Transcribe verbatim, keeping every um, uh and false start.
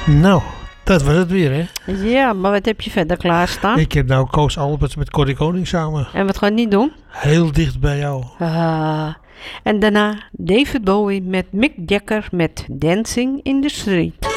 Nou, dat was het weer, hè? Ja, maar wat heb je verder klaarstaan? Ik heb nou Koos Alberts met Corrie Koning samen. En wat ga je niet doen? Heel dicht bij jou. Ah. En daarna David Bowie met Mick Jagger met Dancing in the Street.